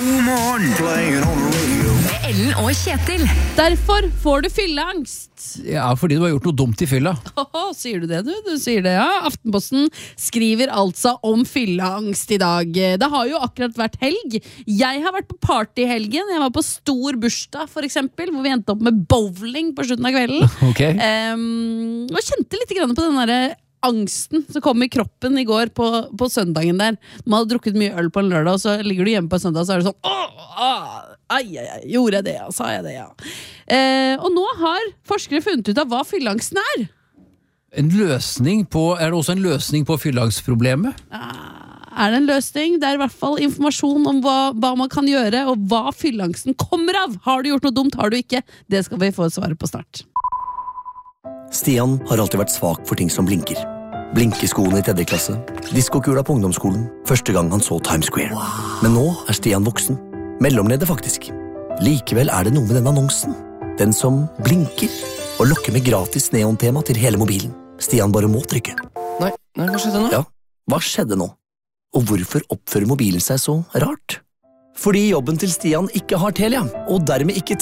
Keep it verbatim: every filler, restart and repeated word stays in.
God morgen, playing on the radio. Med Ellen og Kjetil. Derfor får du fylleangst. Ja, fordi du har gjort noe dumt i fylla. Åhå, sier du det du? Du sier det, ja. Aftenposten skriver altså om fylleangst i dag. Det har jo akkurat vært helg. Jeg har vært på party i helgen. Jeg var på stor bursdag, for eksempel, hvor vi endte opp med bowling på slutten av kvelden. Ok. Um, og kjente litt grann på den derre angsten som kom i kroppen i går på, på søndagen der. Man hadde drukket mye øl på en lørdag, og så ligger du hjemme på en søndag, og så er det sånn åh, åh, ai, ai, ai, gjorde jeg det, ja, sa jeg det, ja. Eh, og nå har forskere funnet ut av hva fylleangsten er. En løsning på, er det også en løsning på fyllangstproblemet? Er det en løsning? Det er i hvert fall informasjon om hva, hva man kan gjøre, og hva fylleangsten kommer av. Har du gjort noe dumt, har du ikke? Det skal vi få svare på snart. Stian har alltid vært svak for ting som blinker. Blinkeskoene i tredje klasse, diskokula på ungdomsskolen, første gang han så Times Square. Men nå er Stian voksen. Mellomleder faktisk. Likevel er det noe med den annonsen. Den som blinker og lokker med gratis neontema til hele mobilen. Stian bare må trykke. Nei, nei, hva skjedde nå? Ja, hva skjedde nå? Og hvorfor oppfører mobilen seg så rart? Fordi jobben til Stian ikke har Telia, og dermed ikke